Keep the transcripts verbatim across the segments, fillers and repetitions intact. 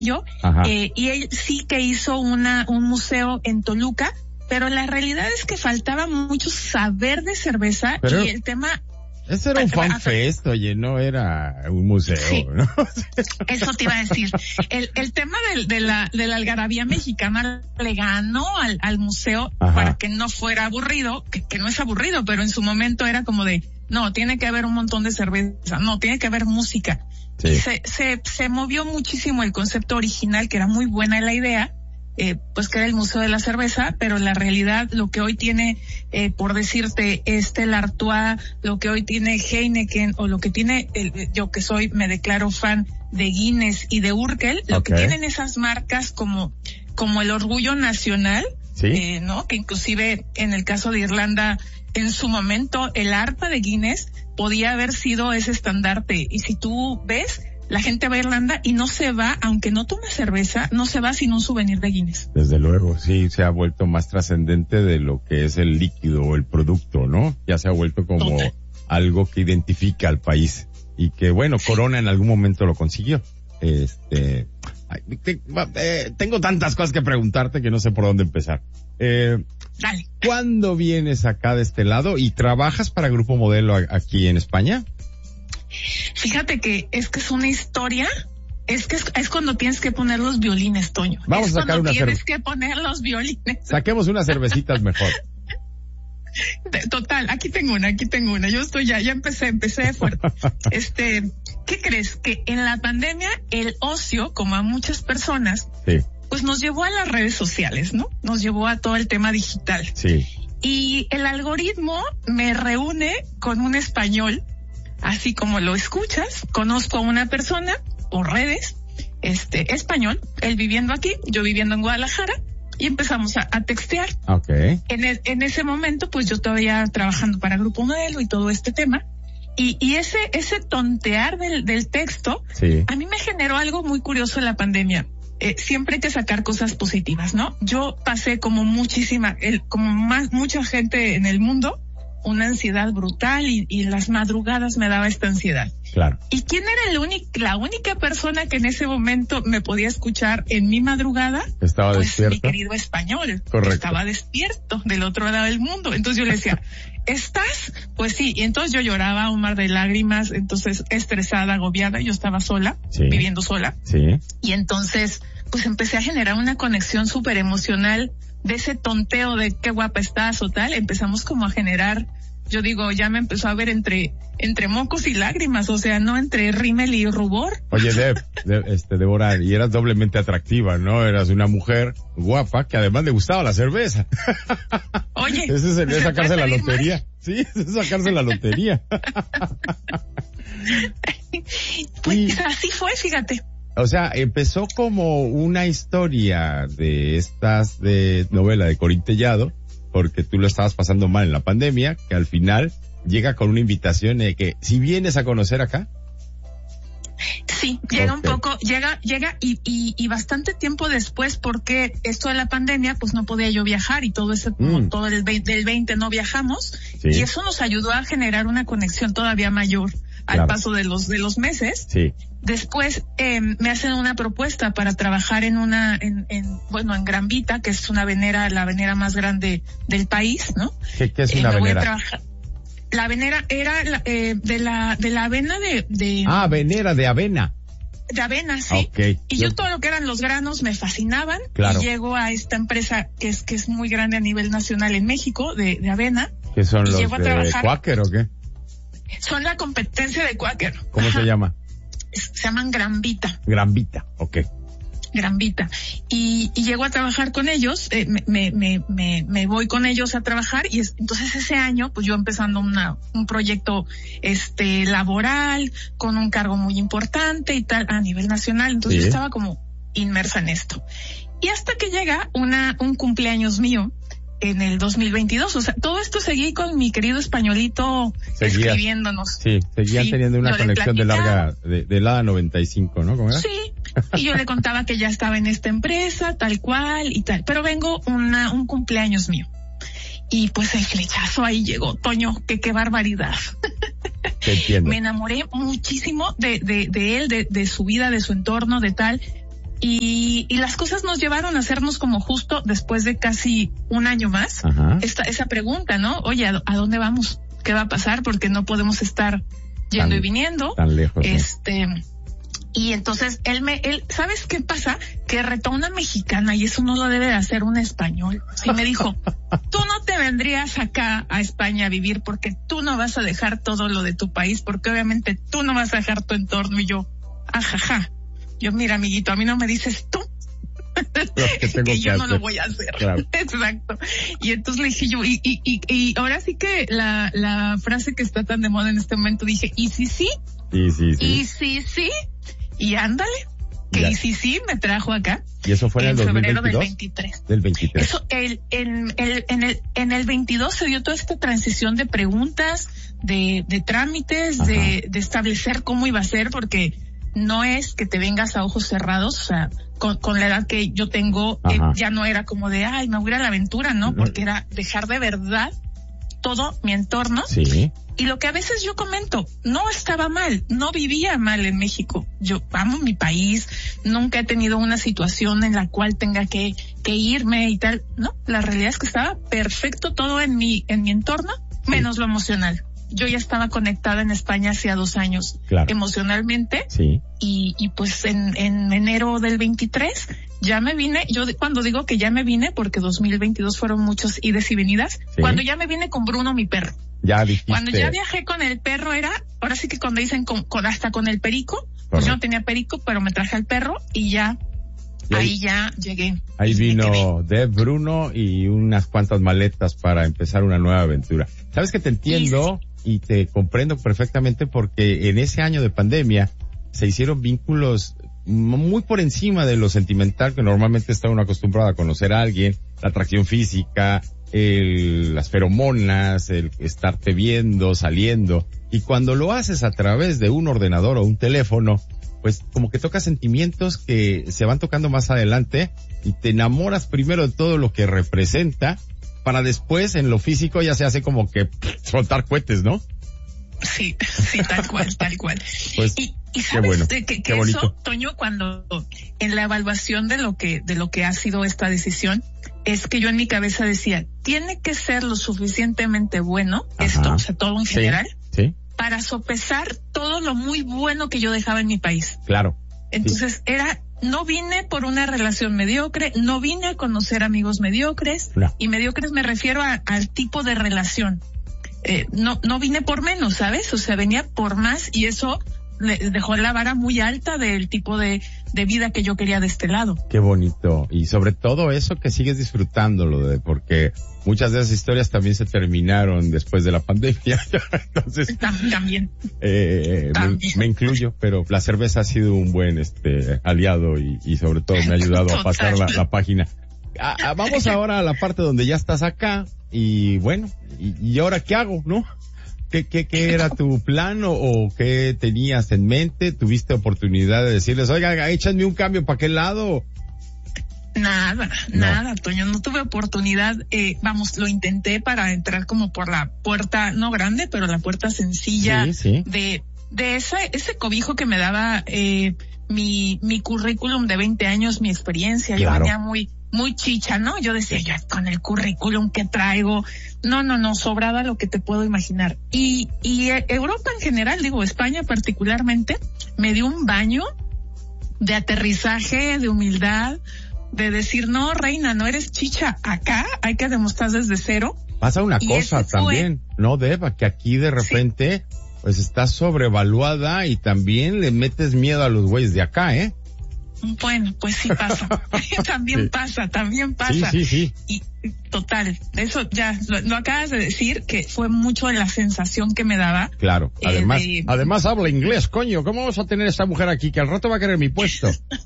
eh, y él sí que hizo una un museo en Toluca, pero la realidad es que faltaba mucho saber de cerveza. Pero... y el tema... Eso era un fan fest, oye, no era un museo, sí, ¿no? Eso te iba a decir. El, el tema del, de la, de la algarabía mexicana le ganó al, al museo. Ajá. Para que no fuera aburrido, que, que no es aburrido, pero en su momento era como de, no, tiene que haber un montón de cerveza, no, tiene que haber música. Sí. Y se, se, se movió muchísimo el concepto original, que era muy buena la idea, Eh, pues que era el Museo de la Cerveza, pero la realidad, lo que hoy tiene, eh, por decirte, Stella Artois, lo que hoy tiene Heineken, o lo que tiene, el, yo que soy, me declaro fan de Guinness y de Urkel, okay. Lo que tienen esas marcas como, como el orgullo nacional, ¿sí? eh, ¿no? Que inclusive en el caso de Irlanda, en su momento, el arpa de Guinness podía haber sido ese estandarte, y si tú ves, la gente va a Irlanda y no se va, aunque no tome cerveza, no se va sin un souvenir de Guinness. Desde luego, sí, se ha vuelto más trascendente de lo que es el líquido o el producto, ¿no? Ya se ha vuelto como Total. algo que identifica al país. Y que, bueno, sí. Corona en algún momento lo consiguió. Este, ay, te, eh, tengo tantas cosas que preguntarte que no sé por dónde empezar. Eh, Dale. ¿Cuándo vienes acá de este lado y trabajas para Grupo Modelo aquí en España? Fíjate que es que es una historia, es que es, es cuando tienes que poner los violines, Toño. Vamos es a sacar una cerveza. Tienes que poner los violines. Saquemos unas cervecitas mejor. Total, aquí tengo una, aquí tengo una. Yo estoy ya, ya empecé, empecé fuerte. Este, ¿qué crees? Que en la pandemia el ocio, como a muchas personas, sí. pues nos llevó a las redes sociales, ¿no? Nos llevó a todo el tema digital. Sí. Y el algoritmo me reúne con un español. Así como lo escuchas, conozco a una persona por redes, este, español, él viviendo aquí, yo viviendo en Guadalajara, y empezamos a, a textear. Okay. En, el, en ese momento, pues yo todavía trabajando para Grupo Modelo y todo este tema, y, y ese, ese tontear del, del texto, sí. a mí me generó algo muy curioso en la pandemia. Eh, siempre hay que sacar cosas positivas, ¿no? Yo pasé como muchísima, el, como más, mucha gente en el mundo, una ansiedad brutal y, y las madrugadas me daba esta ansiedad. Claro. ¿Y quién era el único, la única persona que en ese momento me podía escuchar en mi madrugada? Estaba pues, despierto. Mi querido español. Correcto. Estaba despierto del otro lado del mundo. Entonces yo le decía, ¿estás? Pues sí. Y entonces yo lloraba un mar de lágrimas, entonces estresada, agobiada. Yo estaba sola, sí. viviendo sola. Sí. Y entonces, pues empecé a generar una conexión súper emocional de ese tonteo de qué guapa estás o tal. Empezamos como a generar, yo digo, ya me empezó a ver entre entre mocos y lágrimas, o sea, no entre rímel y rubor. Oye, Deb, Deb este, Débora, y eras doblemente atractiva, ¿no? Eras una mujer guapa que además le gustaba la cerveza. Oye. Eso es, es sacarse la lotería. Más? Sí, eso es sacarse la lotería. Pues y, así fue, fíjate. O sea, empezó como una historia de estas de novela de Corín Tellado, porque tú lo estabas pasando mal en la pandemia, que al final llega con una invitación de que si vienes a conocer acá. Sí, llega okay. un poco, llega, llega y, y, y bastante tiempo después, porque esto de la pandemia, pues no podía yo viajar y todo ese, como mm. todo el veinte, del veinte no viajamos, sí. y eso nos ayudó a generar una conexión todavía mayor al claro. paso de los, de los meses. Sí. Después, eh, me hacen una propuesta para trabajar en una, en, en, bueno, en Gran Vita, que es una venera, la venera más grande del país, ¿no? ¿Qué, qué es una eh, venera? La venera era la, eh, de la de la avena de, de ah venera de avena de avena sí okay. y yo todo lo que eran los granos me fascinaban claro. y llego a esta empresa que es que es muy grande a nivel nacional en México de, de avena. ¿Qué son los de Quaker o qué? Son la competencia de Quaker. ¿Cómo Ajá. se llama? Se llaman Gran Vita. Gran Vita, okay. Gran Vita. Y, y llego a trabajar con ellos, eh, me, me, me, me voy con ellos a trabajar y es, entonces ese año, pues yo empezando una, un proyecto, este, laboral, con un cargo muy importante y tal, a nivel nacional. Entonces ¿sí? yo estaba como inmersa en esto. Y hasta que llega una, un cumpleaños mío en el dos mil veintidós, o sea, todo esto seguí con mi querido españolito Seguías, escribiéndonos. Sí, seguían sí, teniendo una conexión de larga, de, de la noventa y cinco, ¿no? ¿Cómo era? Sí, y yo le contaba que ya estaba en esta empresa, tal cual y tal, pero vengo una, un cumpleaños mío. Y pues el flechazo ahí llegó, Toño, que qué barbaridad. Te entiendo. Me enamoré muchísimo de, de, de él, de, de su vida, de su entorno, de tal. Y, y las cosas nos llevaron a hacernos como justo después de casi un año más, Ajá. esta, esa pregunta, ¿no? Oye, ¿a, a dónde vamos? ¿Qué va a pasar? Porque no podemos estar yendo tan, y viniendo. Tan lejos. Este, ¿no? Y entonces él me, él, ¿sabes qué pasa? Que retó a una mexicana y eso no lo debe de hacer un español. Y me dijo, tú no te vendrías acá a España a vivir porque tú no vas a dejar todo lo de tu país, porque obviamente tú no vas a dejar tu entorno. Y yo, ajaja. Yo, mira, amiguito, a mí no me dices tú. que, tengo que que yo hacer. no lo voy a hacer. Claro. Exacto. Y entonces le dije yo, y, y, y, y ahora sí que la, la frase que está tan de moda en este momento, dije, ¿y si sí? Sí, sí, sí. ¿Y si sí? Y ándale, que Ya. y si sí me trajo acá. ¿Y eso fue en, en el febrero del dos mil veintidós? veintitrés. Del veintitrés. Eso, el, el, el, en el, en el veintidós se dio toda esta transición de preguntas, de, de trámites, de, de establecer cómo iba a ser, porque no es que te vengas a ojos cerrados, o sea, con, con la edad que yo tengo, eh, ya no era como de, ay, me voy a ir a la aventura, ¿no? Porque era dejar de verdad todo mi entorno. Sí. Y lo que a veces yo comento, no estaba mal, no vivía mal en México. Yo amo mi país, nunca he tenido una situación en la cual tenga que, que irme y tal. No, la realidad es que estaba perfecto todo en mi, en mi entorno, menos lo emocional. Yo ya estaba conectada en España hacía dos años, claro. emocionalmente. Sí. Y, y pues en, en enero del veintitrés ya me vine, yo cuando digo que ya me vine, porque dos mil veintidós fueron muchos idas y venidas, sí. cuando ya me vine con Bruno, mi perro. Ya dijiste. Cuando ya viajé con el perro era, ahora sí que cuando dicen con, con hasta con el perico, pues Correcto. Yo no tenía perico, pero me traje al perro y ya, y ahí, ahí ya llegué. Ahí vino Deb, Bruno y unas cuantas maletas para empezar una nueva aventura. Sabes que te entiendo y, y te comprendo perfectamente porque en ese año de pandemia se hicieron vínculos muy por encima de lo sentimental que normalmente está uno acostumbrado a conocer a alguien, la atracción física, el, las feromonas, el estarte viendo, saliendo. Y cuando lo haces a través de un ordenador o un teléfono, pues como que tocas sentimientos que se van tocando más adelante y te enamoras primero de todo lo que representa para después en lo físico ya se hace como que pff, soltar cohetes, ¿no? Sí, sí, tal cual, tal cual. Pues, y, y sabes bueno, que, que eso, Toño, cuando en la evaluación de lo que, de lo que ha sido esta decisión, es que yo en mi cabeza decía, tiene que ser lo suficientemente bueno, Ajá. esto, o sea, todo en general, sí, sí. para sopesar todo lo muy bueno que yo dejaba en mi país. Claro. Entonces sí. era, no vine por una relación mediocre, no vine a conocer amigos mediocres, no. y mediocres me refiero a, al tipo de relación. Eh, no, no vine por menos, ¿sabes? O sea, venía por más y eso le dejó la vara muy alta del tipo de, de vida que yo quería de este lado. Qué bonito. Y sobre todo eso que sigues disfrutándolo de, porque muchas de esas historias también se terminaron después de la pandemia. Entonces. También. Eh, también. Me, me incluyo, pero la cerveza ha sido un buen, este, aliado y, y sobre todo me ha ayudado Total. a pasar la, la página. Ah, ah, vamos ahora a la parte donde ya estás acá y bueno, y, y ahora qué hago, ¿no? ¿Qué, qué, qué era tu plan o, o qué tenías en mente? ¿Tuviste oportunidad de decirles, oiga, échanme un cambio para qué lado? Nada, no. nada, Toño, no tuve oportunidad, eh, vamos, lo intenté para entrar como por la puerta, no grande, pero la puerta sencilla sí, sí. de, de esa, ese cobijo que me daba, eh, mi, mi currículum de veinte años, mi experiencia, claro. Yo venía muy, muy chicha, ¿no? Yo decía, yo con el currículum que traigo, no, no, no, sobraba lo que te puedo imaginar. Y, y Europa en general, digo, España particularmente, me dio un baño de aterrizaje, de humildad, de decir, no, reina, no eres chicha, acá hay que demostrar desde cero. Pasa una cosa también, fue... ¿no, Deba? Que aquí de repente, sí. pues estás sobrevaluada y también le metes miedo a los güeyes de acá, ¿eh? Bueno, pues sí pasa. también sí. pasa, también pasa. Sí, sí, sí. Y total, eso ya lo, lo acabas de decir, que fue mucho la sensación que me daba. Claro, además, eh, de... además habla inglés, coño, ¿cómo vamos a tener esta mujer aquí que al rato va a querer mi puesto?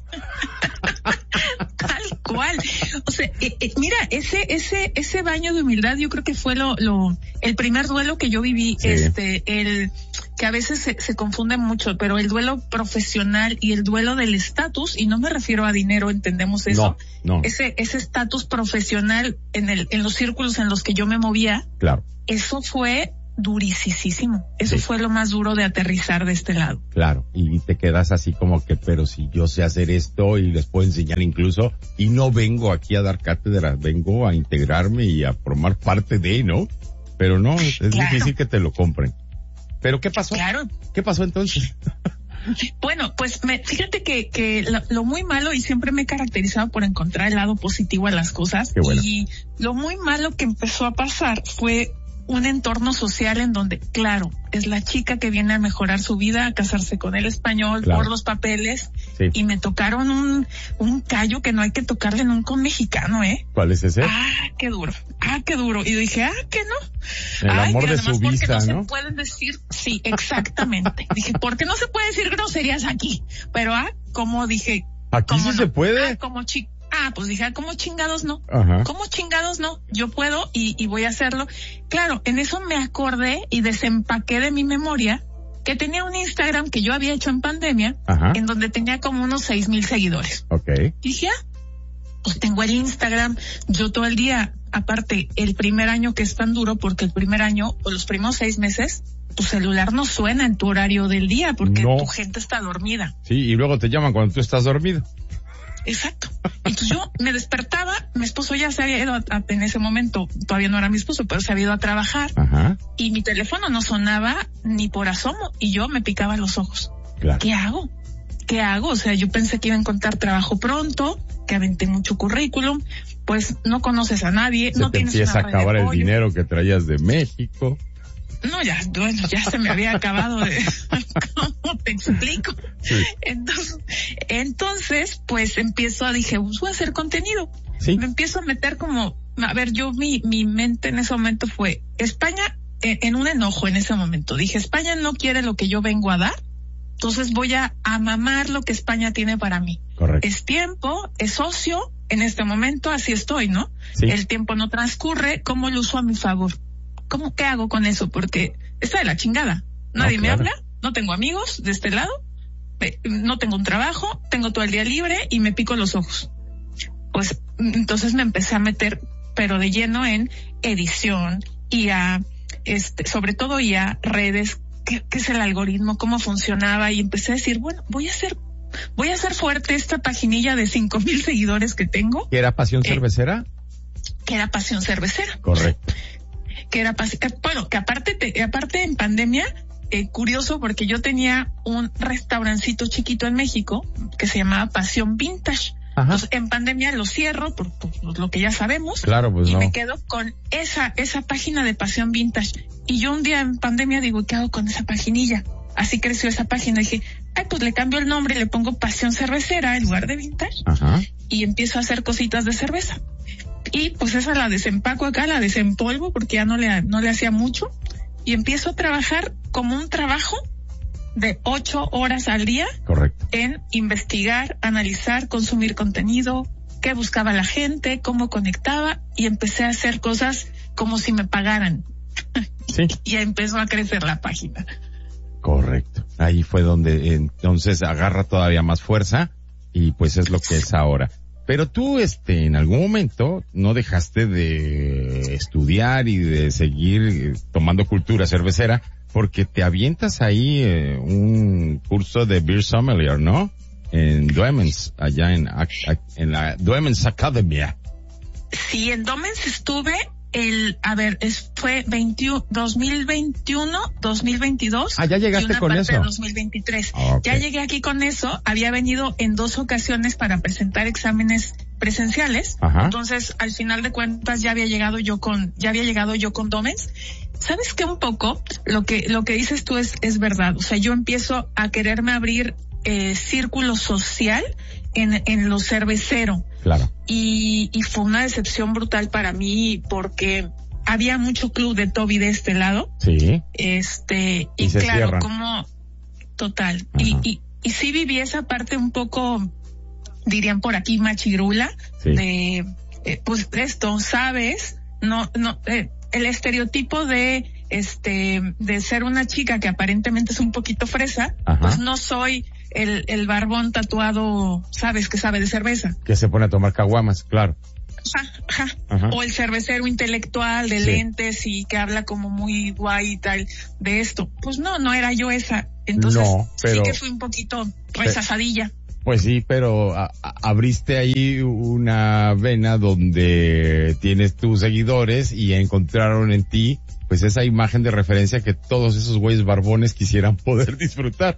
Tal cual. O sea, eh, eh, mira, ese, ese, ese baño de humildad yo creo que fue lo, lo, el primer duelo que yo viví, sí. este, el, que a veces se, se confunde mucho, pero el duelo profesional y el duelo del estatus, y no me refiero a dinero, entendemos eso. No, no. Ese, ese estatus profesional en el, en los círculos en los que yo me movía. Claro. Eso fue durísimo. Eso sí. fue lo más duro de aterrizar de este lado. Claro, y te quedas así como que, pero si yo sé hacer esto y les puedo enseñar incluso, y no vengo aquí a dar cátedra, vengo a integrarme y a formar parte de, ¿no? Pero no, es claro. difícil que te lo compren. ¿Pero qué pasó? Claro. ¿Qué pasó entonces? Bueno, pues me, fíjate que, que lo, lo muy malo, y siempre me he caracterizado por encontrar el lado positivo a las cosas. Qué bueno. Y lo muy malo que empezó a pasar fue un entorno social en donde, claro, es la chica que viene a mejorar su vida, a casarse con el español, claro, por los papeles, sí. Y me tocaron un, un callo que no hay que tocarle nunca a un mexicano, ¿eh? ¿Cuál es ese? Ah, qué duro, ah, qué duro. Y dije, ah, que no. El Ay, amor mira, de su visa, no, ¿no? Se pueden decir, sí, exactamente. Dije, ¿por qué no se puede decir groserías aquí? Pero, ah, como dije. Aquí sí no? se puede. Ah, como chica. Ah, pues dije, ¿cómo chingados no? Ajá. ¿Cómo chingados no? Yo puedo y, y voy a hacerlo. Claro, en eso me acordé y desempaqué de mi memoria que tenía un Instagram que yo había hecho en pandemia, ajá, en donde tenía como unos seis mil seguidores. Okay. Y dije, ah, pues tengo el Instagram, yo todo el día, aparte, el primer año que es tan duro, porque el primer año o los primeros seis meses, tu celular no suena en tu horario del día porque no. Tu gente está dormida. Sí, y luego te llaman cuando tú estás dormido. Exacto. Entonces yo me despertaba, mi esposo ya se había ido a, a, en ese momento, todavía no era mi esposo, pero se había ido a trabajar. Ajá. Y mi teléfono no sonaba ni por asomo y yo me picaba los ojos. Claro. ¿Qué hago? ¿Qué hago? O sea, yo pensé que iba a encontrar trabajo pronto, que aventé mucho currículum, pues no conoces a nadie, se no te tienes empieza una a acabar el apoyo. dinero que traías de México. No, ya, bueno, ya se me había acabado de, ¿cómo te explico? Sí. Entonces, entonces, pues empiezo a, dije, pues voy a hacer contenido. Sí. Me empiezo a meter como, a ver, yo, mi, mi mente en ese momento fue, España, en, en un enojo en ese momento, dije, España no quiere lo que yo vengo a dar, entonces voy a, a mamar lo que España tiene para mí. Correcto. Es tiempo, es ocio, en este momento así estoy, ¿no? Sí. El tiempo no transcurre, ¿cómo lo uso a mi favor? ¿Cómo, qué hago con eso? Porque está de la chingada. Nadie no, claro. me habla, no tengo amigos de este lado, no tengo un trabajo, tengo todo el día libre y me pico los ojos. Pues entonces me empecé a meter, pero de lleno en edición y a, este, sobre todo y a redes, qué, qué es el algoritmo, cómo funcionaba, y empecé a decir, bueno, voy a hacer, voy a hacer fuerte esta paginilla de cinco mil seguidores que tengo. ¿Que era Pasión Cervecera? Eh, que era Pasión Cervecera. Correcto. Que era, bueno, que aparte, te, aparte en pandemia, eh, curioso porque yo tenía un restaurancito chiquito en México que se llamaba Pasión Vintage. Ajá. Entonces en pandemia lo cierro por, por lo que ya sabemos. Claro, pues y no. me quedo con esa, esa página de Pasión Vintage. Y yo un día en pandemia digo, ¿qué hago con esa paginilla? Así creció esa página. Dije, ay, pues le cambio el nombre y le pongo Pasión Cervecera en lugar de Vintage. Ajá. Y empiezo a hacer cositas de cerveza. Y pues esa la desempaco acá, la desempolvo porque ya no le, no le hacía mucho. Y empiezo a trabajar como un trabajo de ocho horas al día. Correcto. En investigar, analizar, consumir contenido, qué buscaba la gente, cómo conectaba, y empecé a hacer cosas como si me pagaran. Sí. Y empezó a crecer la página. Correcto. Ahí fue donde entonces agarra todavía más fuerza y pues es lo que es ahora. Pero tú, este, en algún momento no dejaste de estudiar y de seguir tomando cultura cervecera porque te avientas ahí eh, un curso de Beer Sommelier, ¿no? En Duemens, allá en, en la Duemens Academia. Sí, en Duemens estuve el, a ver, es, fue veintiuno, dos mil veintiuno, dos mil veintidós. Ah, ya llegaste y una con parte eso. De dos mil veintitrés. Okay. Ya llegué aquí con eso. Había venido en dos ocasiones para presentar exámenes presenciales. Ajá. Entonces, al final de cuentas, ya había llegado yo con, ya había llegado yo con Duemens. ¿Sabes qué? Un poco, lo que, lo que dices tú es, es verdad. O sea, yo empiezo a quererme abrir, eh, círculo social en, en lo cervecero. Claro. Y, y fue una decepción brutal para mí porque había mucho club de Toby de este lado. Sí. Este, y, y se claro, cierran. como, total. Y, y, y sí viví esa parte un poco, dirían por aquí, machirula, sí. de, eh, pues esto, ¿sabes? No, no, eh, el estereotipo de, este, de ser una chica que aparentemente es un poquito fresa, ajá, pues no soy el, el barbón tatuado, sabes, que sabe de cerveza. Que se pone a tomar caguamas, claro. Ajá, ajá. Ajá. O el cervecero intelectual de sí. lentes y que habla como muy guay y tal de esto. Pues no, no era yo esa. Entonces no, pero, sí que fui un poquito rezasadilla. Pues sí, pero a, a, abriste ahí una vena donde tienes tus seguidores y encontraron en ti pues esa imagen de referencia que todos esos güeyes barbones quisieran poder disfrutar.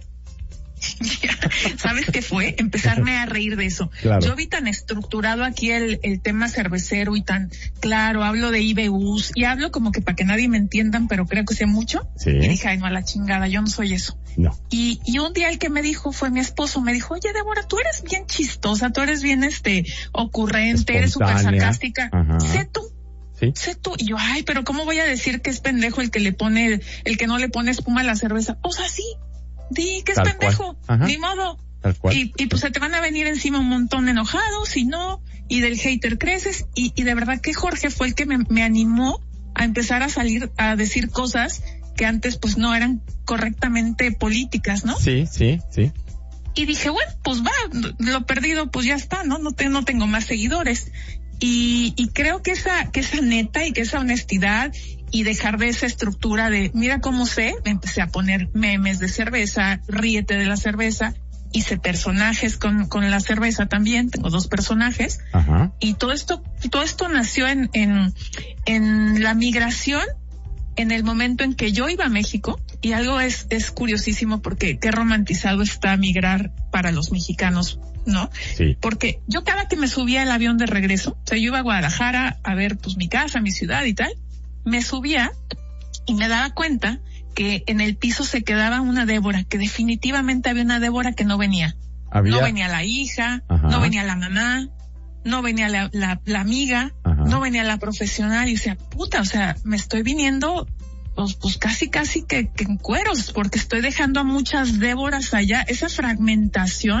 ¿Sabes qué fue? Empezarme a reír de eso. Claro. Yo vi tan estructurado aquí el, el tema cervecero y tan claro, hablo de I B Us y hablo como que para que nadie me entiendan, pero creo que sé mucho. Sí. Y dije, ay, no, a la chingada, yo no soy eso. No. Y, y un día el que me dijo fue mi esposo, me dijo, oye, Débora, tú eres bien chistosa, tú eres bien este ocurrente, eres súper sarcástica. Ajá. Sé tú. ¿Sí? Sé tú. Y yo, ay, pero ¿cómo voy a decir que es pendejo el que le pone, el que no le pone espuma a la cerveza? O sea, sí. Di que es Tal pendejo, ni modo. Tal cual. Y, y pues se te van a venir encima un montón enojados y no, y del hater creces, y, y de verdad que Jorge fue el que me, me animó a empezar a salir a decir cosas que antes pues no eran correctamente políticas, ¿no? Sí, sí, sí. Y dije, bueno, pues va, lo perdido pues ya está, ¿no? No, te, no tengo más seguidores. Y, y creo que esa, que esa neta y que esa honestidad y dejar de esa estructura de, mira cómo sé, me empecé a poner memes de cerveza, ríete de la cerveza, hice personajes con, con la cerveza también, tengo dos personajes. Ajá. Y todo esto, todo esto nació en, en, en la migración, en el momento en que yo iba a México, y algo es, es curiosísimo porque qué romantizado está migrar para los mexicanos, ¿no? Sí. Porque yo cada que me subía al avión de regreso, o sea, yo iba a Guadalajara a ver pues mi casa, mi ciudad y tal, me subía y me daba cuenta que en el piso se quedaba una Débora, que definitivamente había una Débora que no venía. ¿Había? No venía la hija, Ajá. no venía la mamá, no venía la, la, la amiga, Ajá. no venía la profesional, y decía, puta, o sea, me estoy viniendo pues, pues casi casi que, que en cueros, porque estoy dejando a muchas Déboras allá. Esa fragmentación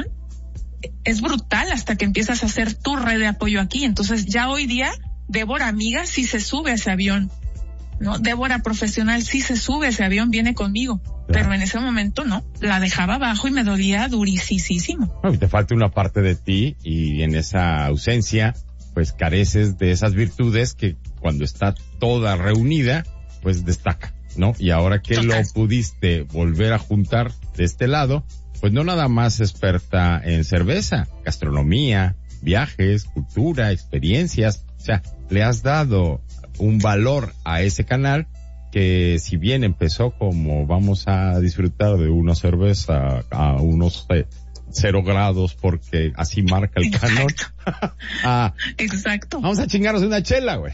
es brutal hasta que empiezas a hacer tu red de apoyo aquí. Entonces ya hoy día Débora amiga sí se sube a ese avión, ¿no? Débora profesional sí se sube a ese avión, viene conmigo, claro. Pero en ese momento no, la dejaba abajo y me dolía durísimo. No, y te falta una parte de ti y en esa ausencia pues careces de esas virtudes que cuando está toda reunida pues destaca, ¿no? Y ahora que Total. Lo pudiste volver a juntar de este lado, pues no nada más experta en cerveza, gastronomía, viajes, cultura, experiencias, o sea, le has dado un valor a ese canal que si bien empezó como vamos a disfrutar de una cerveza a unos eh, cero grados porque así marca el canon. ah, Exacto. Vamos a chingarnos una chela, güey.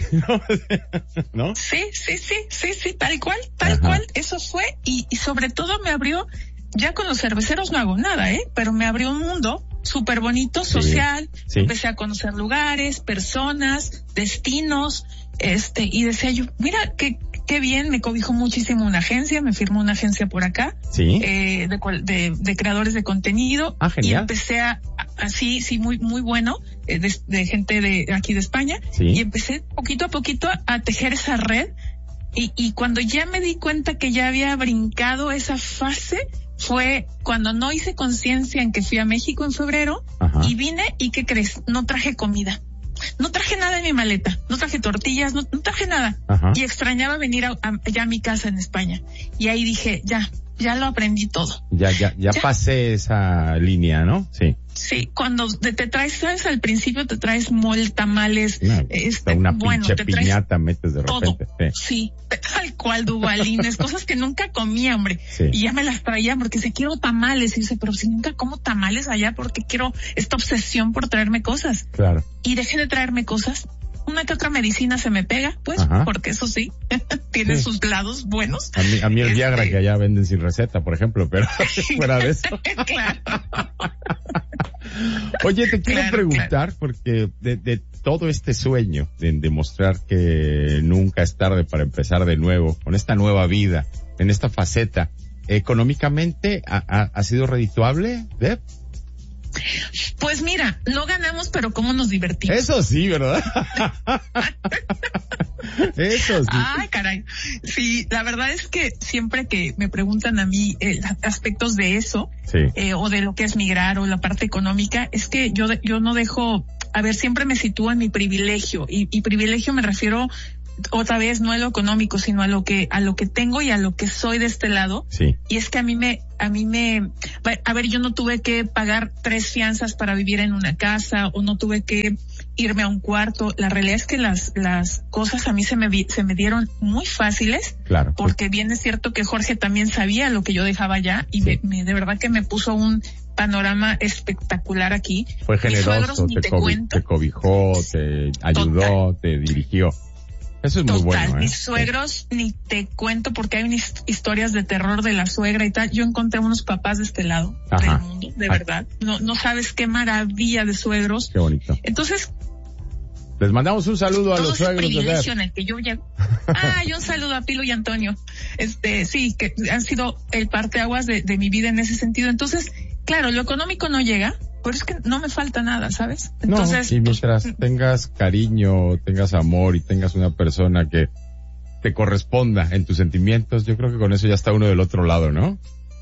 ¿No? Sí, sí, sí, sí, sí, tal cual, tal Ajá. cual, eso fue y, y sobre todo me abrió, ya con los cerveceros no hago nada, ¿eh? Pero me abrió un mundo súper bonito, social, sí, sí. Empecé a conocer lugares, personas, destinos, este, y decía yo, mira, qué, qué bien, me cobijó muchísimo una agencia, me firmó una agencia por acá, sí. eh, de, de, de creadores de contenido, ah, genial. Y empecé a, así, sí, muy, muy bueno, eh, de, de gente de aquí de España, sí. Y empecé poquito a poquito a tejer esa red, y, y cuando ya me di cuenta que ya había brincado esa fase, fue cuando no hice conciencia en que fui a México en febrero. Ajá. Y vine y ¿qué crees? No traje comida. No traje nada en mi maleta. No traje tortillas, no, no traje nada. Ajá. Y extrañaba venir a, a, allá a mi casa en España. Y ahí dije, ya, ya lo aprendí todo. Ya, ya, ya, ya. Pasé esa línea, ¿no? Sí. Sí, cuando te, te traes, sabes, al principio te traes mol, tamales, no, este, una bueno, pinche te traes piñata metes de repente. Todo. Sí, tal cual, dubalines, cosas que nunca comía, hombre. Sí. Y ya me las traía porque se quiero tamales. Y dice, pero si nunca como tamales allá, porque quiero esta obsesión por traerme cosas. Claro. Y dejé de traerme cosas. Una que otra medicina se me pega, pues, Ajá. Porque eso sí, tiene sí. sus lados buenos. A mí, a mí el este... Viagra que allá venden sin receta, por ejemplo, pero fuera de eso. Claro. Oye, te quiero claro, preguntar, claro. porque de, de todo este sueño de demostrar que nunca es tarde para empezar de nuevo, con esta nueva vida, en esta faceta, ¿económicamente ha, ha, ha sido redituable, Deb? Pues mira, no ganamos, pero cómo nos divertimos. Eso sí, ¿verdad? Eso sí. Ay, caray. Sí, la verdad es que siempre que me preguntan a mí eh, aspectos de eso, sí. eh, o de lo que es migrar o la parte económica, es que yo, yo no dejo a ver, siempre me sitúo en mi privilegio, y, y privilegio me refiero otra vez no a lo económico, sino a lo que, a lo que tengo y a lo que soy de este lado. Sí. Y es que a mí me, a mí me, a ver, yo no tuve que pagar tres fianzas para vivir en una casa, o no tuve que irme a un cuarto. La realidad es que las, las cosas a mí se me, vi, se me dieron muy fáciles. Claro. Porque bien es cierto que Jorge también sabía lo que yo dejaba allá, y sí. me, me, de verdad que me puso un panorama espectacular aquí. Fue generoso, te, te, cobi- te cobijó, te ayudó, Total. te dirigió. Eso es Total, muy bueno, ¿eh? Mis suegros, sí. ni te cuento, porque hay unas historias de terror de la suegra y tal. Yo encontré unos papás de este lado Ajá. del mundo, de Ay. verdad. No, no sabes qué maravilla de suegros. Qué bonito. Entonces, les mandamos un saludo a los suegros de Ver. En el que yo llego. Ah, y un saludo a Pilo y Antonio. Este, sí, que han sido el parteaguas de, de mi vida en ese sentido. Entonces, claro, lo económico no llega, pero es que no me falta nada, ¿sabes? Entonces, no, y mientras pues, tengas cariño, tengas amor y tengas una persona que te corresponda en tus sentimientos, yo creo que con eso ya está uno del otro lado, ¿no?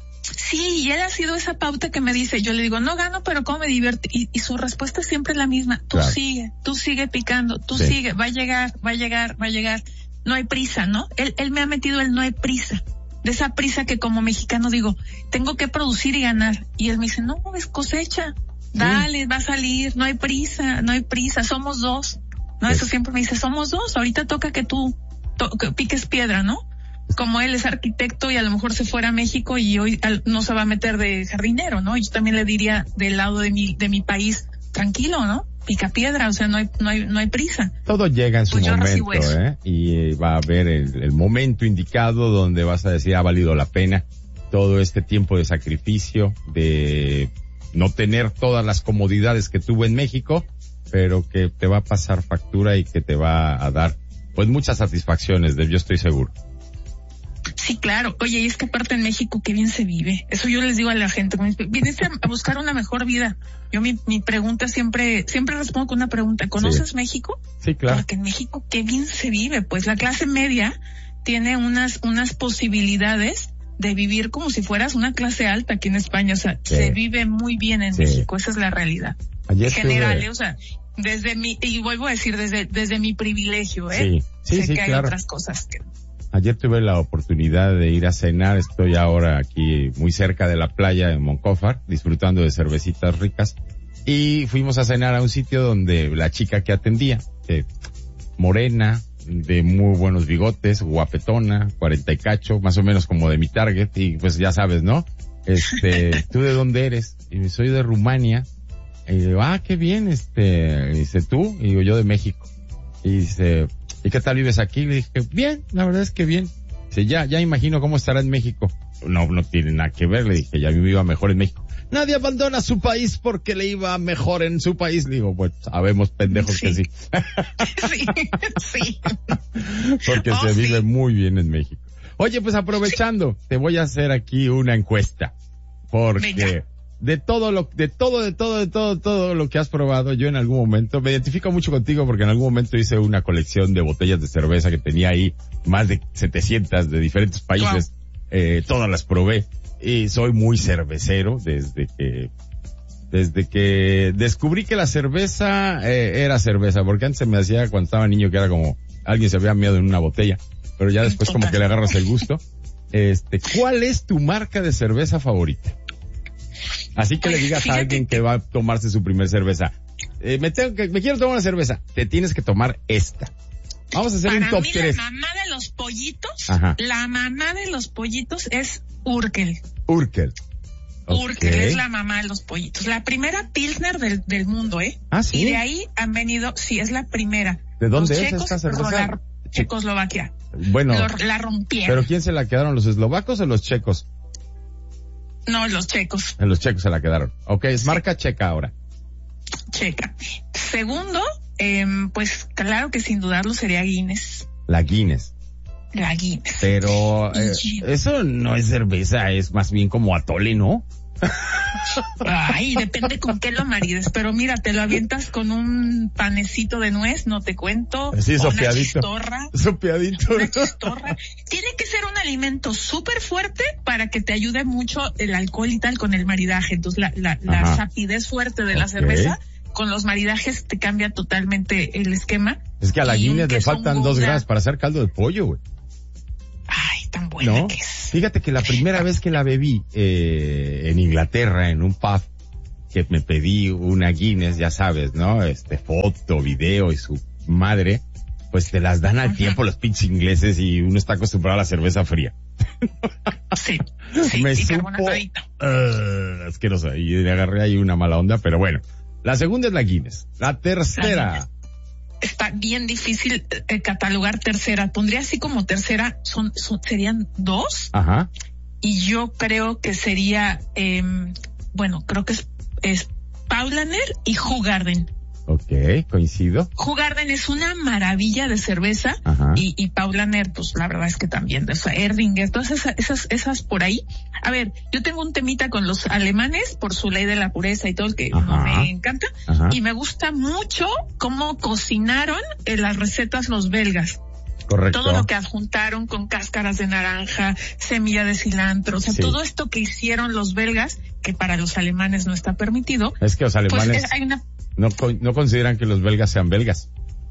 Sí, y él ha sido esa pauta que me dice, yo le digo, no gano, pero ¿cómo me divierto? Y, y su respuesta es siempre la misma, tú claro. sigue, tú sigue picando, tú sí. sigue, va a llegar, va a llegar, va a llegar, no hay prisa, ¿no? Él, él me ha metido el no hay prisa. De esa prisa que como mexicano digo, tengo que producir y ganar. Y él me dice, no, es cosecha. Dale, sí. va a salir, no hay prisa, no hay prisa, somos dos. No, sí. eso siempre me dice, somos dos, ahorita toca que tú to- que piques piedra, ¿no? Como él es arquitecto y a lo mejor se fuera a México y hoy al, no se va a meter de jardinero, ¿no? Yo también le diría del lado de mi, de mi país, tranquilo, ¿no? Pica piedra, o sea, no hay, no hay, no hay prisa. Todo llega en su pues momento, ¿eh? Y va a haber el, el momento indicado donde vas a decir, ha valido la pena todo este tiempo de sacrificio, de no tener todas las comodidades que tuve en México, pero que te va a pasar factura y que te va a dar, pues, muchas satisfacciones, de, yo estoy seguro. Sí, claro. Oye, y es que aparte en México, qué bien se vive. Eso yo les digo a la gente. Viniste a buscar una mejor vida. Yo mi, mi pregunta siempre, siempre respondo con una pregunta. ¿Conoces sí. México? Sí, claro. Porque en México, qué bien se vive. Pues la clase media tiene unas, unas posibilidades de vivir como si fueras una clase alta aquí en España. O sea, sí. se vive muy bien en sí. México. Esa es la realidad. Ayer en general, tuve... o sea, desde mi, y vuelvo a decir, desde, desde mi privilegio, ¿eh? Sí, sí, sé sí, que claro. hay otras cosas que... Ayer tuve la oportunidad de ir a cenar, estoy ahora aquí muy cerca de la playa en Moncófar, disfrutando de cervecitas ricas, y fuimos a cenar a un sitio donde la chica que atendía, eh, morena, de muy buenos bigotes, guapetona, cuarenta y cacho, más o menos como de mi target, y pues ya sabes, ¿no? Este, ¿tú de dónde eres? Y soy de Rumania, y digo, ah, qué bien, este, y dice, ¿tú? Y digo, yo de México. Y dice, ¿y qué tal vives aquí? Le dije, bien, la verdad es que bien. Dice, ya, ya imagino cómo estará en México. No, no tiene nada que ver, le dije, ya me iba mejor en México. Nadie abandona su país porque le iba mejor en su país. Le digo, pues, sabemos pendejos sí. que sí. Sí, sí. Porque oh, se vive sí. muy bien en México. Oye, pues aprovechando, sí. te voy a hacer aquí una encuesta. Porque... Venga. De todo lo, de todo, de todo, de todo, todo lo que has probado, yo en algún momento, me identifico mucho contigo porque en algún momento hice una colección de botellas de cerveza que tenía ahí más de setecientas de diferentes países, wow. eh, todas las probé, y soy muy cervecero desde que, desde que descubrí que la cerveza, eh, era cerveza, porque antes se me hacía cuando estaba niño que era como, alguien se había meado en una botella, pero ya después como que le agarras el gusto. Este, ¿cuál es tu marca de cerveza favorita? Así que pues, le digas a alguien que va a tomarse su primer cerveza, eh, me, tengo que, me quiero tomar una cerveza, te tienes que tomar esta. Vamos a hacer Para un top mí, tres. La mamá de los pollitos, Ajá. la mamá de los pollitos es Urkel. Urkel. Okay. Urkel es la mamá de los pollitos. La primera Pilsner del, del mundo, ¿eh? Ah, sí. Y de ahí han venido, sí, es la primera. ¿De dónde los es checos, esta cerveza? La, Checoslovaquia. Bueno. Lo, la rompieron. ¿Pero quién se la quedaron, los eslovacos o los checos? No, los checos. En los checos se la quedaron. Ok, es sí. marca checa ahora. Checa. Segundo, eh, pues claro que sin dudarlo sería Guinness. La Guinness. La Guinness. Pero eh, eso no es cerveza, es más bien como atole, ¿no? Ay, depende con qué lo marides, pero mira, te lo avientas con un panecito de nuez, no te cuento. Sí, sopeadito. Una chistorra. Sopeadito. Una chistorra. Tiene que ser un alimento súper fuerte para que te ayude mucho el alcohol y tal con el maridaje. Entonces la, la, la sapidez fuerte de la okay. cerveza con los maridajes te cambia totalmente el esquema. Es que a la Y un Guinness le queso faltan Gouda. dos gramos para hacer caldo de pollo, güey. Ay, tan buena ¿No? que es. Fíjate que la primera vez que la bebí eh, en Inglaterra, en un pub, que me pedí una Guinness, ya sabes, ¿no? Este, foto, video y su madre, pues te las dan al Ajá. tiempo los pinches ingleses y uno está acostumbrado a la cerveza fría. Sí, sí, me y supo carbonatadito. uh, asquerosa y le agarré ahí una mala onda, pero bueno. La segunda es la Guinness. La tercera. Está bien difícil eh, catalogar tercera. Pondría así como tercera, son, son serían dos. Ajá. Y yo creo que sería, eh, bueno, creo que es, es Paulaner y Hoegaarden. Ok, coincido. Hoegaarden es una maravilla de cerveza. Ajá. y, y Paulaner, pues la verdad es que también, o sea, Erdinger, todas esas, esas, esas por ahí. A ver, yo tengo un temita con los alemanes por su ley de la pureza y todo, el que Ajá. no me encanta. Ajá. Y me gusta mucho cómo cocinaron en las recetas los belgas. Correcto. Todo lo que adjuntaron con cáscaras de naranja, semilla de cilantro, o sea, Sí. todo esto que hicieron los belgas, que para los alemanes no está permitido. Es que los Pues alemanes es- hay una, no, co- no consideran que los belgas sean belgas.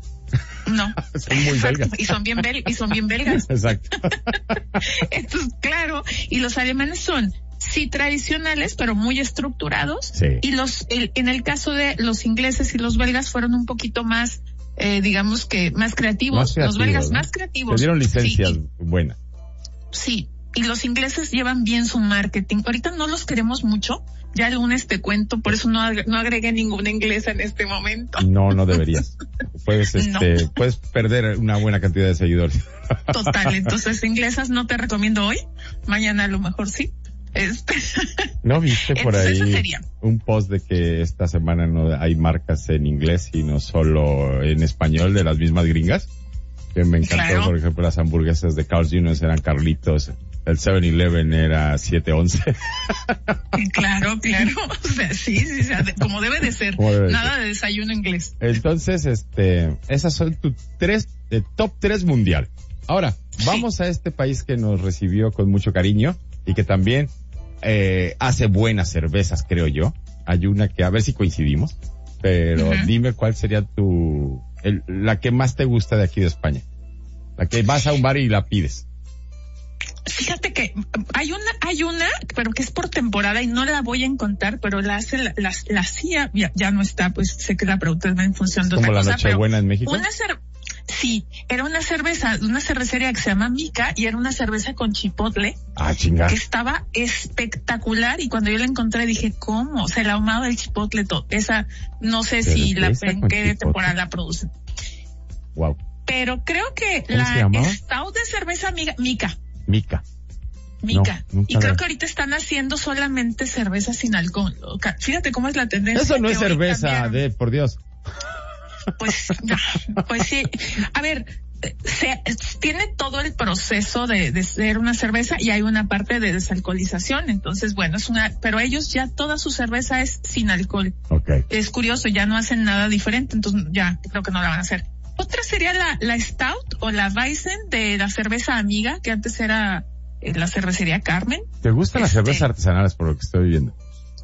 no. Son muy Exacto, belgas. Y son bien bel, y son bien belgas. Exacto. Entonces, claro, y los alemanes son sí tradicionales, pero muy estructurados. Sí. Y los, el, en el caso de los ingleses y los belgas fueron un poquito más, eh, digamos que más creativos. Más creativos, los belgas ¿no? más creativos. Te dieron licencias Sí, buenas. sí. Y los ingleses llevan bien su marketing. Ahorita no los queremos mucho. Ya el lunes te cuento, por eso no, ag- no agregué ninguna inglesa en este momento. No, no deberías. Puedes, No. este, puedes perder una buena cantidad de seguidores. Total. Entonces, inglesas no te recomiendo hoy. Mañana a lo mejor sí. Este. ¿No viste por Entonces, eso ahí sería. un post de que esta semana no hay marcas en inglés y no solo en español de las mismas gringas? Que me encantó, Claro. por ejemplo, las hamburguesas de Carl's junior eran Carlitos, el seven eleven era siete once. Claro, claro. O sea, sí, sí, o sea, de- como debe de ser. Como debe de Nada de desayuno inglés. Entonces, este, esas son tus tres, eh, top tres mundial. Ahora, vamos a este país que nos recibió con mucho cariño y que también, eh, hace buenas cervezas, creo yo. Hay una que, a ver si coincidimos, pero Ujú. dime cuál sería tu, el, la que más te gusta de aquí de España. La que vas a un bar y la pides. Fíjate que hay una, hay una, pero que es por temporada y no la voy a encontrar, pero la hace, la, la, la hacía, ya, ya no está, pues sé que la pregunta es en función de Como otra la cosa, pero Nochebuena en México. una cer sí, era una cerveza, una cervecería que se llama Mica y era una cerveza con chipotle Ah, chinga. que estaba espectacular y cuando yo la encontré dije, ¿cómo? O sea, el ahumado del chipotle, todo, esa, no sé si la, Cerveza en con qué chipotle. temporada la producen. Wow. Pero creo que ¿Cómo se la llamaba? stout de cerveza Mica, Mica. Mica. Mica. No, nunca y creo la- que ahorita están haciendo solamente cerveza sin alcohol. O ca- Fíjate cómo es la tendencia. Eso no que es hoy cerveza, cambiaron. de, por Dios. Pues, ya, pues sí. A ver, eh, se, tiene todo el proceso de, de ser una cerveza y hay una parte de desalcoholización. Entonces, bueno, es una, pero ellos ya toda su cerveza es sin alcohol. Ok. Es curioso, ya no hacen nada diferente, entonces ya creo que no la van a hacer. Otra sería la, la Stout o la Weizen de la cerveza Amiga, que antes era eh, la cervecería Carmen. ¿Te gustan las Este- cervezas artesanales por lo que estoy viendo?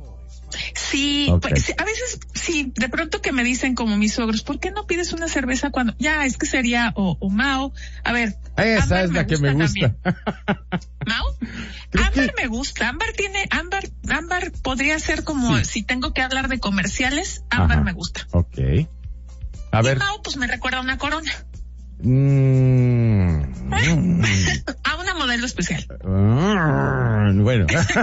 Sí, Ok. pues, sí, a veces sí, de pronto que me dicen como mis suegros, ¿por qué no pides una cerveza cuando ya es que sería o, o Mao? A ver, Esa Ámbar es la me que me gusta gusta. Mao, Creo Ámbar que- me gusta, Ámbar tiene, Ámbar, Ámbar podría ser como Sí. si tengo que hablar de comerciales, Ámbar Ajá. me gusta. Ok. A Y ver. Mao pues me recuerda a una Corona, Mm, mm, a una modelo especial. mm, bueno.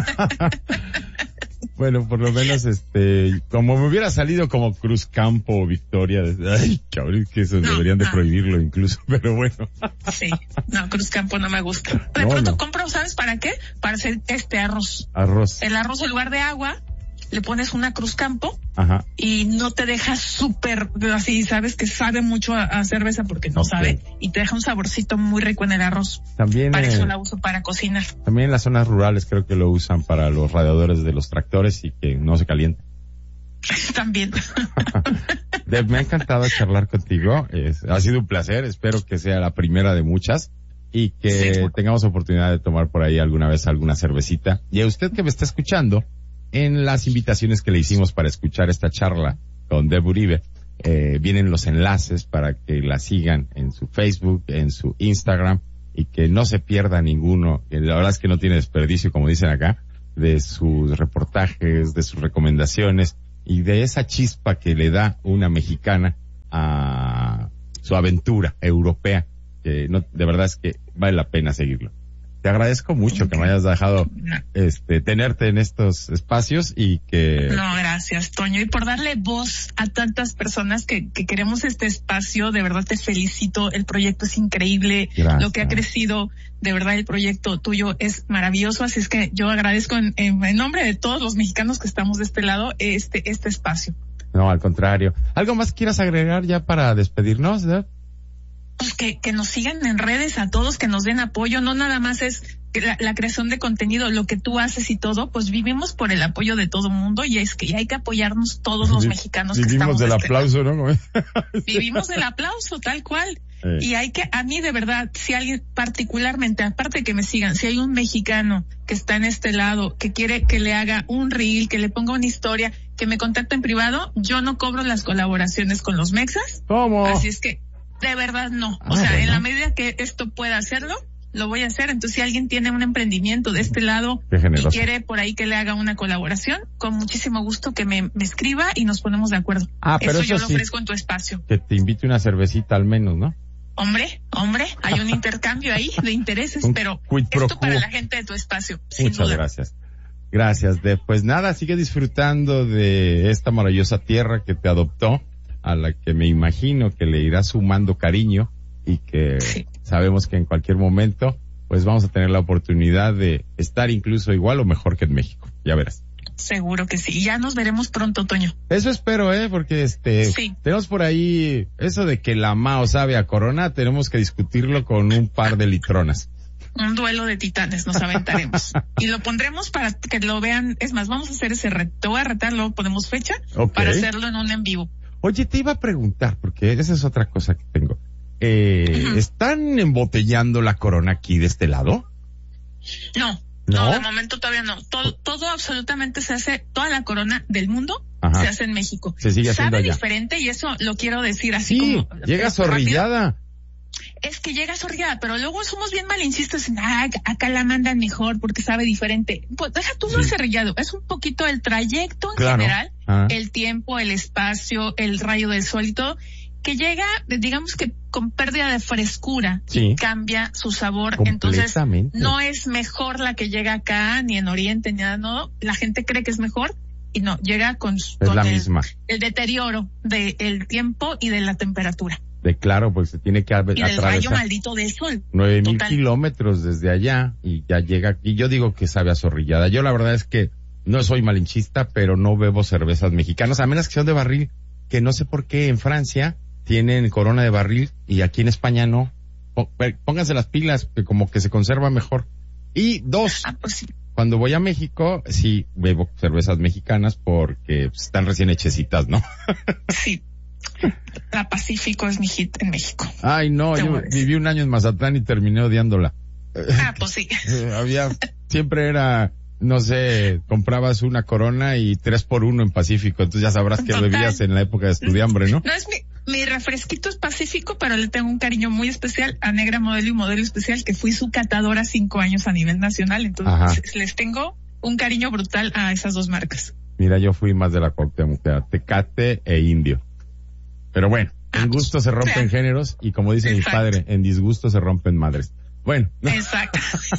Bueno, por lo menos, este, como me hubiera salido como Cruz Campo o Victoria, ay, cabrón, que eso No, deberían de no. prohibirlo incluso, pero bueno. Sí, no, Cruz Campo no me gusta. De No, pronto no. compro, ¿sabes para qué? Para hacer este arroz. Arroz. El arroz en lugar de agua, le pones una Cruz Campo Ajá. y no te deja súper así, sabes que sabe mucho a, a cerveza porque no Ok. sabe y te deja un saborcito muy rico en el arroz. También, Para eh, eso la uso para cocinar. también en las zonas rurales creo que lo usan para los radiadores de los tractores y que no se calienten. También. Deb, me ha encantado charlar contigo. Es, ha sido un placer. Espero que sea la primera de muchas y que Sí. tengamos oportunidad de tomar por ahí alguna vez alguna cervecita. Y a usted que me está escuchando, en las invitaciones que le hicimos para escuchar esta charla con Deb Uribe. Eh, vienen los enlaces para que la sigan en su Facebook, en su Instagram, y que no se pierda ninguno, que la verdad es que no tiene desperdicio, como dicen acá, de sus reportajes, de sus recomendaciones y de esa chispa que le da una mexicana a su aventura europea, que no, de verdad es que vale la pena seguirlo. Te agradezco mucho que me hayas dejado este tenerte en estos espacios y que... No, gracias, Toño. Y por darle voz a tantas personas que, que queremos este espacio, de verdad te felicito. El proyecto es increíble. Gracias. Lo que ha crecido, de verdad el proyecto tuyo es maravilloso. Así es que yo agradezco en, en, en nombre de todos los mexicanos que estamos de este lado este, este espacio. No, al contrario. ¿Algo más quieras agregar ya para despedirnos, Deb? Pues que, que nos sigan en redes a todos, que nos den apoyo, no nada más es la, la creación de contenido, lo que tú haces y todo, pues vivimos por el apoyo de todo mundo y es que hay que apoyarnos todos los mexicanos que estamos. Vivimos del aplauso, ¿no? Vivimos del aplauso, tal cual. Eh. Y hay que, a mí de verdad, si alguien particularmente, aparte de que me sigan, si hay un mexicano que está en este lado, que quiere que le haga un reel, que le ponga una historia, que me contacte en privado, yo no cobro las colaboraciones con los mexas. ¿Cómo? Así es que de verdad no, ah, o sea, bueno. En la medida que esto pueda hacerlo, lo voy a hacer. Entonces, si alguien tiene un emprendimiento de este lado y quiere por ahí que le haga una colaboración, con muchísimo gusto que me, me escriba y nos ponemos de acuerdo. Ah, pero eso, eso yo sí, lo ofrezco en tu espacio. Que te invite una cervecita al menos, ¿no? Hombre, hombre, hay un intercambio ahí de intereses, pero esto para la gente de tu espacio, sin Muchas duda. gracias. Gracias, Deb. Pues nada, sigue disfrutando de esta maravillosa tierra que te adoptó, a la que me imagino que le irá sumando cariño y que sí. Sabemos que en cualquier momento pues vamos a tener la oportunidad de estar incluso igual o mejor que en México, ya verás. Seguro que sí, ya nos veremos pronto, Toño. Eso espero, eh, porque este, sí. Tenemos por ahí eso de que la Mao sabe a Corona, tenemos que discutirlo con un par de litronas. Un duelo de titanes nos aventaremos. Y lo pondremos para que lo vean, es más, vamos a hacer ese reto, te voy a retar, luego ponemos fecha okay. Para hacerlo en un en vivo. Oye, te iba a preguntar, porque esa es otra cosa que tengo. Eh, uh-huh. ¿Están embotellando la Corona aquí de este lado? No, no, no de momento todavía no. Todo, todo absolutamente se hace, toda la Corona del mundo Ajá. Se hace en México. Se sigue haciendo Sabe allá. Diferente y eso lo quiero decir así sí, como. Llega zorrillada. Rápido. Es que llega zorrillada, pero luego somos bien malinchistas en, ah, acá la mandan mejor porque sabe diferente. Pues deja tú sí. No cerrillado, es un poquito el trayecto en claro. General, ah. El tiempo, el espacio, el rayo del sol y todo, que llega, digamos que con pérdida de frescura sí. Y cambia su sabor. Entonces, no es mejor la que llega acá, ni en Oriente, ni nada, no. La gente cree que es mejor y no, llega con, con la el, misma. el deterioro del tiempo y de la temperatura. De claro, pues se tiene que y del rayo maldito del sol. Nueve mil kilómetros desde allá y ya llega aquí. Yo digo que sabe a zorrillada. Yo la verdad es que no soy malinchista, pero no bebo cervezas mexicanas, a menos que sean de barril, que no sé por qué en Francia tienen Corona de barril y aquí en España no. Pónganse las pilas, que como que se conserva mejor. Y dos, ah, pues sí. Cuando voy a México, sí bebo cervezas mexicanas porque pues, están recién hechecitas, ¿no? Sí. La Pacífico es mi hit en México. Ay, no, yo viví un año en Mazatlán y terminé odiándola. Ah, pues sí. Había, siempre era, no sé, comprabas una Corona y tres por uno en Pacífico, entonces ya sabrás que Total. Bebías en la época de estudiambre, ¿no? No es mi, mi refresquito es Pacífico, pero le tengo un cariño muy especial a Negra Modelo y Modelo Especial, que fui su catadora cinco años a nivel nacional, entonces Ajá. les tengo un cariño brutal a esas dos marcas. Mira, yo fui más de la Cuauhtémoc, Tecate e Indio. Pero bueno, en gusto se rompen géneros y como dice Exacto. Mi padre, en disgusto se rompen madres. Bueno. Exacto.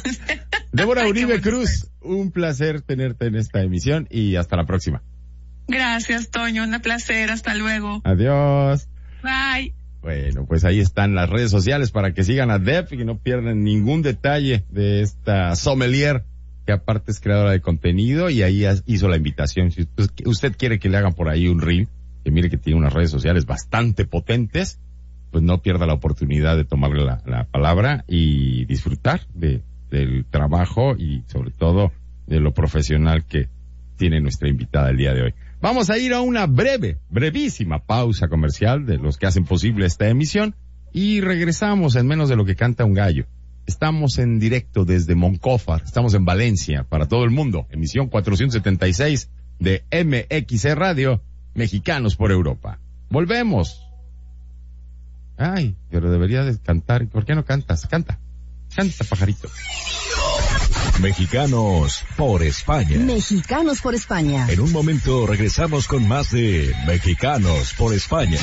Débora Uribe Cruz, un placer tenerte en esta emisión y hasta la próxima. Gracias, Toño, un placer, hasta luego. Adiós. Bye. Bueno, pues ahí están las redes sociales para que sigan a Deb y que no pierdan ningún detalle de esta sommelier que aparte es creadora de contenido y ahí hizo la invitación. Si usted quiere que le hagan por ahí un reel, que mire que tiene unas redes sociales bastante potentes, pues no pierda la oportunidad de tomarle la, la palabra y disfrutar de del trabajo y sobre todo de lo profesional que tiene nuestra invitada el día de hoy. Vamos a ir a una breve, brevísima pausa comercial de los que hacen posible esta emisión y regresamos en menos de lo que canta un gallo. Estamos en directo desde Moncófar, estamos en Valencia para todo el mundo, emisión cuatrocientos setenta y seis de M X C Radio. Mexicanos por Europa. Volvemos. Ay, pero debería de cantar. ¿Por qué no cantas? Canta. Canta, pajarito. Mexicanos por España. Mexicanos por España. En un momento regresamos con más de Mexicanos por España.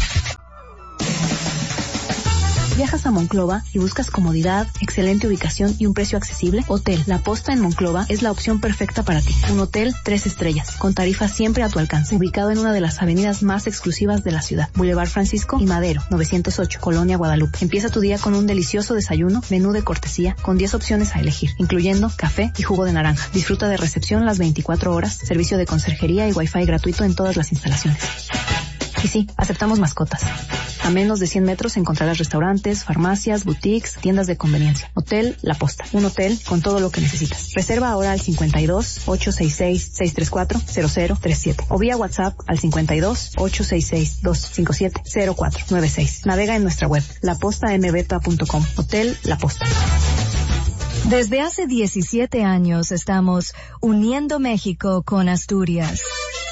¿Viajas a Monclova y buscas comodidad, excelente ubicación y un precio accesible? Hotel La Posta en Monclova es la opción perfecta para ti. Un hotel tres estrellas, con tarifas siempre a tu alcance, ubicado en una de las avenidas más exclusivas de la ciudad. Boulevard Francisco y Madero, novecientos ocho, Colonia Guadalupe. Empieza tu día con un delicioso desayuno, menú de cortesía, con diez opciones a elegir, incluyendo café y jugo de naranja. Disfruta de recepción las veinticuatro horas, servicio de conserjería y wifi gratuito en todas las instalaciones. Y sí, aceptamos mascotas. A menos de cien metros encontrarás restaurantes, farmacias, boutiques, tiendas de conveniencia. Hotel La Posta. Un hotel con todo lo que necesitas. Reserva ahora al cincuenta y dos, ochocientos sesenta y seis, seiscientos treinta y cuatro, cero cero treinta y siete o vía WhatsApp al cincuenta y dos, ochocientos sesenta y seis, doscientos cincuenta y siete, cero cuatro noventa y seis. Navega en nuestra web, la posta m beta punto com. Hotel La Posta. Desde hace diecisiete años estamos uniendo México con Asturias.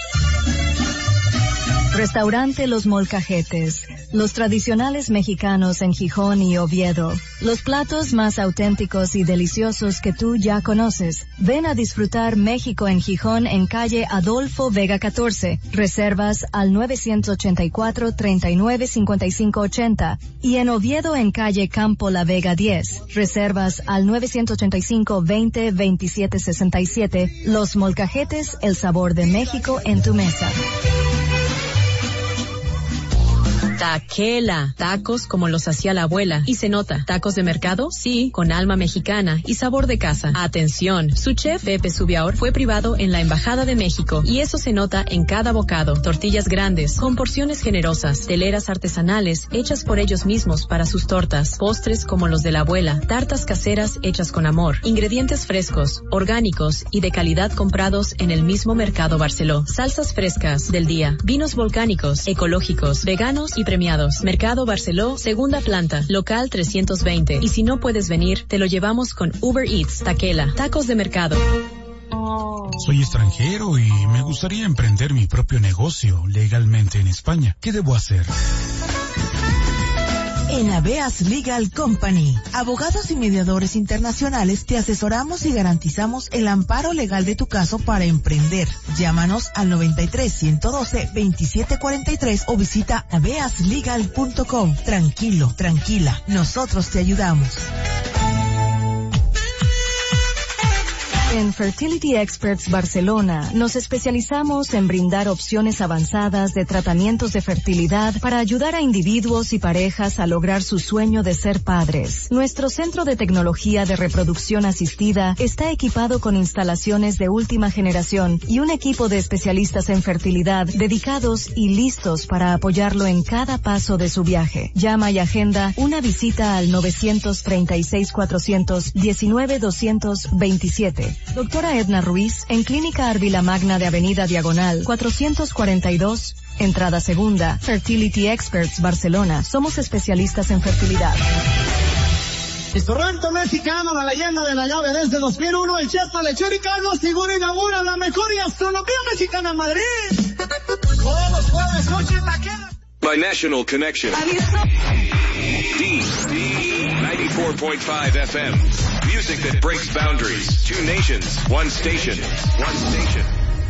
Restaurante Los Molcajetes, los tradicionales mexicanos en Gijón y Oviedo, los platos más auténticos y deliciosos que tú ya conoces. Ven a disfrutar México en Gijón en calle Adolfo Vega catorce, reservas al nueve ocho cuatro, treinta y nueve, cincuenta y cinco ochenta y en Oviedo en calle Campo La Vega diez, reservas al nueve ocho cinco, veinte, veintisiete sesenta y siete. Los Molcajetes, el sabor de México en tu mesa. Taquela, tacos como los hacía la abuela. Y se nota, tacos de mercado, sí, con alma mexicana y sabor de casa. Atención, su chef Pepe Subiaur fue privado en la Embajada de México y eso se nota en cada bocado. Tortillas grandes, con porciones generosas, teleras artesanales hechas por ellos mismos para sus tortas, postres como los de la abuela, tartas caseras hechas con amor, ingredientes frescos, orgánicos y de calidad comprados en el mismo Mercado Barceló. Salsas frescas del día, vinos volcánicos, ecológicos, veganos y premiados. Mercado Barceló, segunda planta, local trescientos veinte. Y si no puedes venir, te lo llevamos con Uber Eats. Taquela, tacos de mercado. Soy extranjero y me gustaría emprender mi propio negocio legalmente en España. ¿Qué debo hacer? En Aveas Legal Company, abogados y mediadores internacionales, te asesoramos y garantizamos el amparo legal de tu caso para emprender. Llámanos al noventa y tres, ciento doce, veintisiete cuarenta y tres o visita aveas legal punto com. Tranquilo, tranquila, nosotros te ayudamos. En Fertility Experts Barcelona nos especializamos en brindar opciones avanzadas de tratamientos de fertilidad para ayudar a individuos y parejas a lograr su sueño de ser padres. Nuestro centro de tecnología de reproducción asistida está equipado con instalaciones de última generación y un equipo de especialistas en fertilidad dedicados y listos para apoyarlo en cada paso de su viaje. Llama y agenda una visita al nueve treinta y seis, cuatrocientos diecinueve, doscientos veintisiete. Doctora Edna Ruiz, en Clínica Árvila Magna de Avenida Diagonal, cuatrocientos cuarenta y dos, entrada segunda. Fertility Experts Barcelona. Somos especialistas en fertilidad. Restaurante mexicano, la leyenda de la llave desde dos mil uno, el chef Lechero y Carlos Segura inaugura la mejor gastronomía mexicana en Madrid. Todos los jueves, noche en taquera. By National Connection. D ninety-four point five F M. Music that breaks boundaries. Two nations, one station, one station.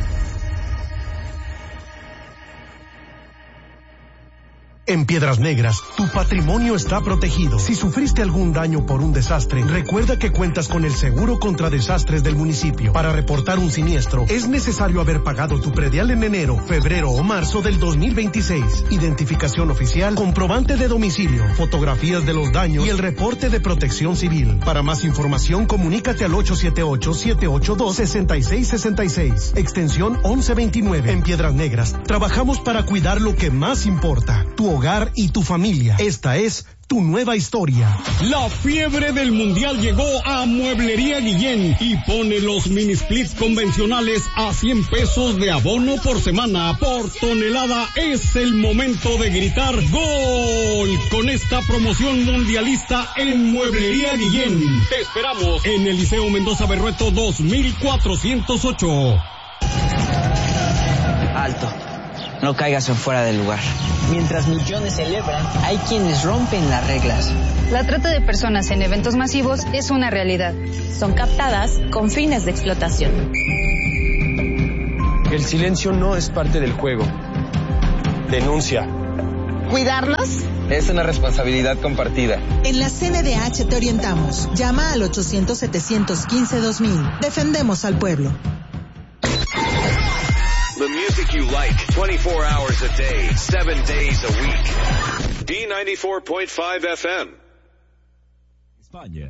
En Piedras Negras, tu patrimonio está protegido. Si sufriste algún daño por un desastre, recuerda que cuentas con el seguro contra desastres del municipio. Para reportar un siniestro, es necesario haber pagado tu predial en enero, febrero o marzo del dos mil veintiséis. Identificación oficial, comprobante de domicilio, fotografías de los daños y el reporte de protección civil. Para más información, comunícate al ocho siete ocho, siete ocho dos, seis seis seis seis, extensión once veintinueve. En Piedras Negras, trabajamos para cuidar lo que más importa, tu hogar y tu familia. Esta es tu nueva historia. La fiebre del mundial llegó a Mueblería Guillén y pone los mini splits convencionales a cien pesos de abono por semana. Por tonelada es el momento de gritar ¡Gol! Con esta promoción mundialista en Mueblería Guillén. Te esperamos en Eliseo Mendoza Berrueto dos mil cuatrocientos ocho. Alto. no caigas en fuera del lugar. Mientras millones celebran, hay quienes rompen las reglas. La trata de personas en eventos masivos es una realidad. Son captadas con fines de explotación. El silencio no es parte del juego. Denuncia. ¿Cuidarlos? Es una responsabilidad compartida. En la C N D H te orientamos. Llama al ochocientos, setecientos quince, dos mil. Defendemos al pueblo. The music you like, twenty-four hours a day, seven days a week. D ninety-four point five F M. España.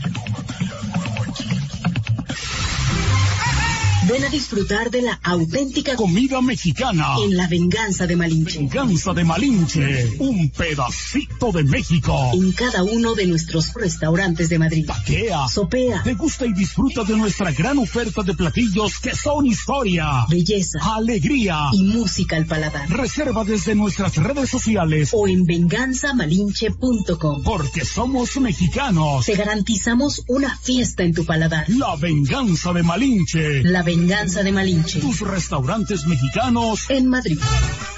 Ven a disfrutar de la auténtica comida mexicana en La Venganza de Malinche. Venganza de Malinche, un pedacito de México. En cada uno de nuestros restaurantes de Madrid. Taquea, sopea, degusta y disfruta de nuestra gran oferta de platillos que son historia, belleza, alegría y música al paladar. Reserva desde nuestras redes sociales o en venganza malinche punto com. Porque somos mexicanos. Te garantizamos una fiesta en tu paladar. La Venganza de Malinche. La Venganza de Malinche. Tus restaurantes mexicanos en Madrid.